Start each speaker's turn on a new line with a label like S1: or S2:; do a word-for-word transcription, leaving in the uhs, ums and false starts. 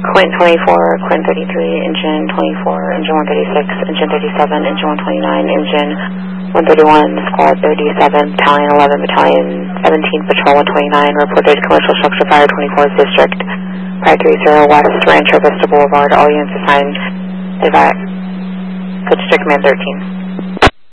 S1: Quint twenty-four, Quint thirty-three, Engine twenty-four, Engine one thirty-six, Engine thirty-seven, Engine one twenty-nine, Engine one thirty-one, Squad thirty-seven, Battalion eleven, Battalion seventeen, Patrol one twenty-nine, reported commercial structure fire twenty-fourth District, five thirty West, Rancho Vista Boulevard, all units assigned, District Command thirteen.